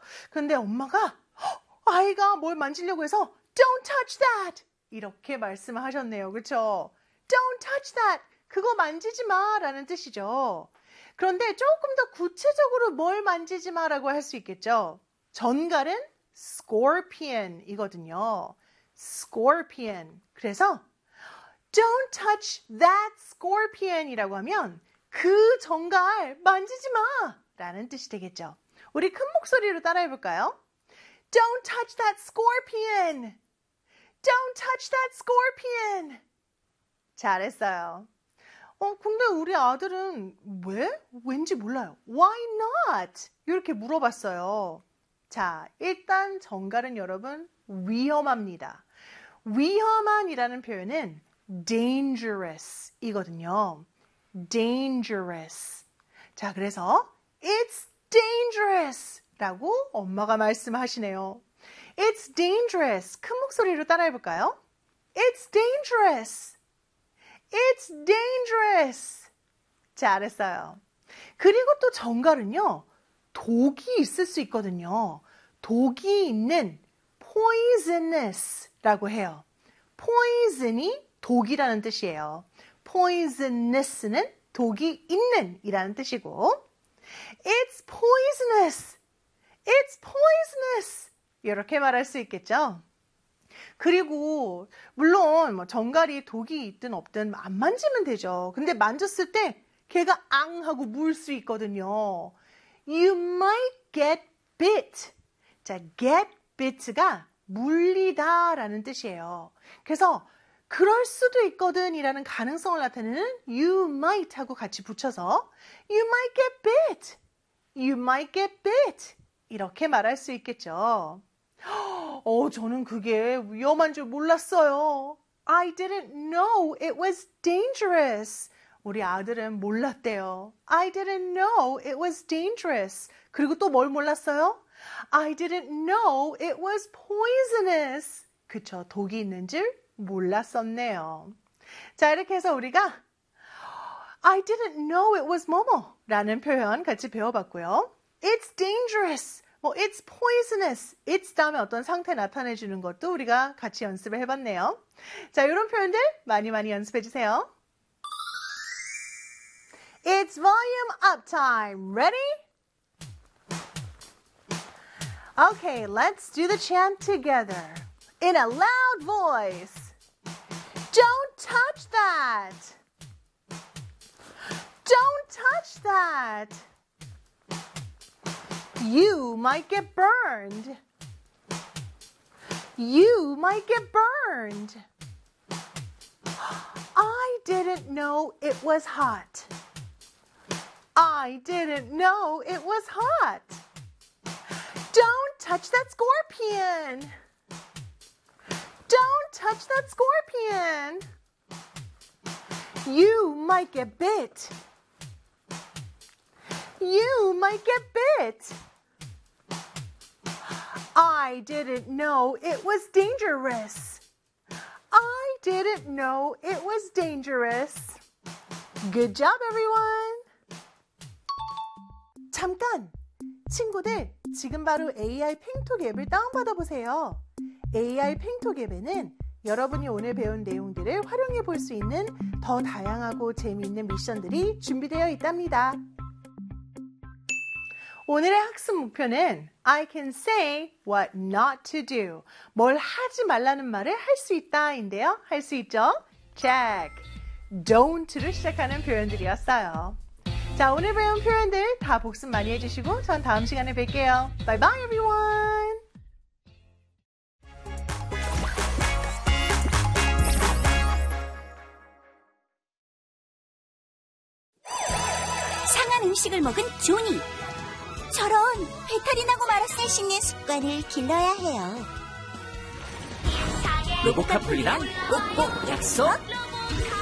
근데 엄마가 아이가 뭘 만지려고 해서 Don't touch that! 이렇게 말씀하셨네요. 그렇죠? Don't touch that! 그거 만지지 마! 라는 뜻이죠. 그런데 조금 더 구체적으로 뭘 만지지 마라고 할 수 있겠죠. 전갈은 scorpion 이거든요. scorpion. 그래서 Don't touch that scorpion 이라고 하면 그 전갈 만지지 마! 라는 뜻이 되겠죠. 우리 큰 목소리로 따라해 볼까요? Don't touch that scorpion! Don't touch that scorpion! 잘했어요. 근데 우리 아들은 왜? 왠지 몰라요. Why not? 이렇게 물어봤어요. 자, 일단 전갈은 여러분 위험합니다. 위험한이라는 표현은 dangerous 이거든요. dangerous. 자, 그래서 it's dangerous 라고 엄마가 말씀하시네요. It's dangerous. 큰 목소리로 따라해 볼까요? It's dangerous. It's dangerous. 잘했어요. 그리고 또 전갈은요. 독이 있을 수 있거든요. 독이 있는 poisonous 라고 해요. poison이 독이라는 뜻이에요. poisonous는 독이 있는 이라는 뜻이고 It's poisonous. It's poisonous. 이렇게 말할 수 있겠죠. 그리고 물론 뭐 전갈이 독이 있든 없든 안 만지면 되죠. 근데 만졌을 때 걔가 앙 하고 물 수 있거든요. You might get bit. 자, get bit가 물리다 라는 뜻이에요. 그래서 그럴 수도 있거든 이라는 가능성을 나타내는 you might 하고 같이 붙여서 you might get bit. You might get bit. 이렇게 말할 수 있겠죠. 저는 그게 위험한 줄 몰랐어요. I didn't know it was dangerous. 우리 아들은 몰랐대요. I didn't know it was dangerous. 그리고 또 뭘 몰랐어요? I didn't know it was poisonous. 그쵸, 독이 있는 줄 몰랐었네요. 자, 이렇게 해서 우리가 I didn't know it was 뭐뭐 라는 표현 같이 배워봤고요. It's dangerous. it's poisonous. it's 다음에 어떤 상태 나타내주는 것도 우리가 같이 연습을 해봤네요. 자, 이런 표현들 많이 연습해주세요. It's volume up time. Ready? Okay, let's do the chant together. In a loud voice. Don't touch that. Don't touch that. You might get burned. You might get burned. I didn't know it was hot. I didn't know it was hot. Don't touch that scorpion. Don't touch that scorpion. You might get bit. You might get bit. I didn't know it was dangerous. I didn't know it was dangerous. Good job, everyone. 잠깐! 친구들, 지금 바로 AI 팽톡 앱을 다운받아 보세요. AI 팽톡 앱에는 여러분이 오늘 배운 내용들을 활용해 볼 수 있는 더 다양하고 재미있는 미션들이 준비되어 있답니다. 오늘의 학습 목표는 I can say what not to do. 뭘 하지 말라는 말을 할 수 있다인데요. 할 수 있죠? Check. Don't로 시작하는 표현들이었어요. 자, 오늘 배운 표현들 다 복습 많이 해주시고 전 다음 시간에 뵐게요. Bye bye everyone. 상한 음식을 먹은 조니. 저런 배탈이 나고 말았을 수 있는 습관을 길러야 해요. 로보카폴리랑 꼭꼭 약속.